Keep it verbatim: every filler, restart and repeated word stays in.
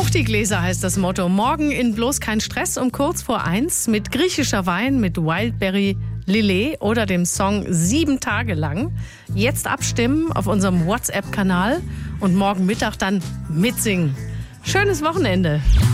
Auf die Gläser heißt das Motto. Morgen in bloß kein Stress um kurz vor eins mit griechischer Wein, mit Wildberry Lillet oder dem Song Sieben Tage lang. Jetzt abstimmen auf unserem WhatsApp-Kanal und morgen Mittag dann mitsingen. Schönes Wochenende.